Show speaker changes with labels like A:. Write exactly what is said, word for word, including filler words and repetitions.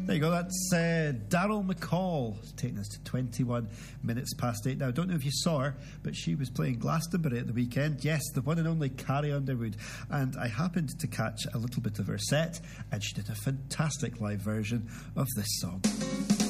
A: There you go, that's uh, Daryl McCall taking us to twenty-one minutes past eight. Now, I don't know if you saw her, but she was playing Glastonbury at the weekend. Yes, the one and only Carrie Underwood. And I happened to catch a little bit of her set, and she did a fantastic live version of this song.